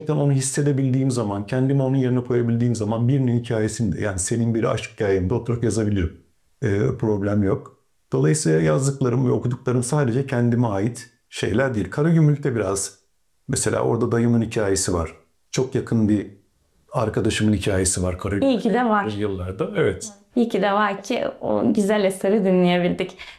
onu hissedebildiğim zaman, kendimi onun yerine koyabildiğim zaman birinin hikayesini de, yani senin bir aşk hikayemde oturup yazabilirim. Problem yok. Dolayısıyla yazdıklarım ve okuduklarım sadece kendime ait şeyler değil. Karagümrük'te biraz, mesela orada dayımın hikayesi var. Çok yakın bir arkadaşımın hikayesi var İyi ki de Karagümrük'te var. yıllarda. Evet. İyi ki de var ki o güzel eseri dinleyebildik.